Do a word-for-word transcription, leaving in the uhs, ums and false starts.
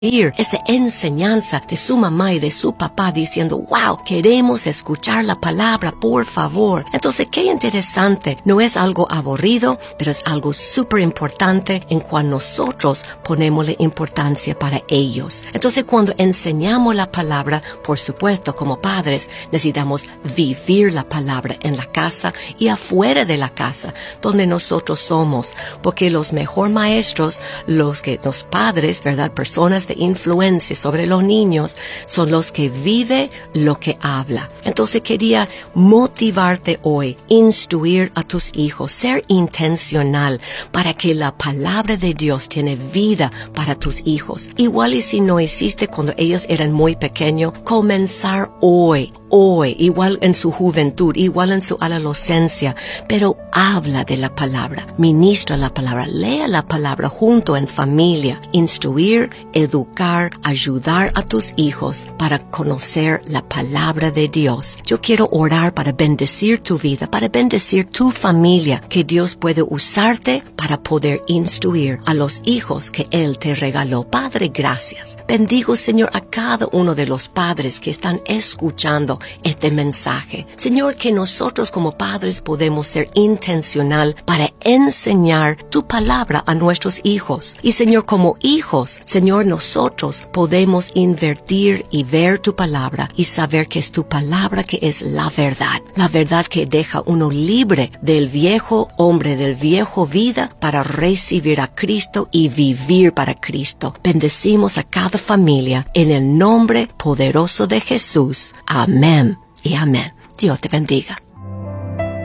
esa enseñanza de su mamá y de su papá diciendo, wow, queremos escuchar la palabra, por favor. Entonces, qué interesante. No es algo aburrido, pero es algo súper importante en cual nosotros ponemos la importancia para ellos. Entonces, cuando enseñamos la palabra, por supuesto, como padres, necesitamos vivir la palabra en la casa y afuera de la casa, donde nosotros somos, porque los mejores maestros, los que, los padres, ¿verdad? Personas de influencia sobre los niños son los que vive lo que habla. Entonces quería motivarte hoy, instruir a tus hijos, ser intencional para que la palabra de Dios tiene vida para tus hijos. Igual y si no hiciste cuando ellos eran muy pequeños, comenzar hoy. Hoy, igual en su juventud, igual en su adolescencia, pero habla de la palabra, ministra la palabra, lea la palabra junto en familia, instruir, educar, ayudar a tus hijos para conocer la palabra de Dios. Yo quiero orar para bendecir tu vida, para bendecir tu familia, que Dios puede usarte para poder instruir a los hijos que Él te regaló. Padre, gracias. Bendigo, Señor, a cada uno de los padres que están escuchando este mensaje. Señor, que nosotros como padres podemos ser intencional para enseñar tu palabra a nuestros hijos. Y Señor, como hijos, Señor, nosotros podemos invertir y ver tu palabra y saber que es tu palabra que es la verdad. La verdad que deja uno libre del viejo hombre, del viejo vida, para recibir a Cristo y vivir para Cristo. Bendecimos a cada familia en el nombre poderoso de Jesús. Amén y amén. Dios te bendiga.